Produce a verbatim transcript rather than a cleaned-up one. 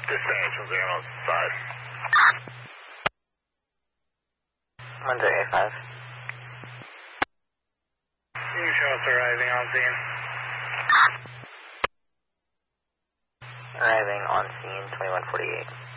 Dispatch, one zero five. one zero eight five. Can you show us arriving on scene? Arriving on scene, twenty-one forty-eight.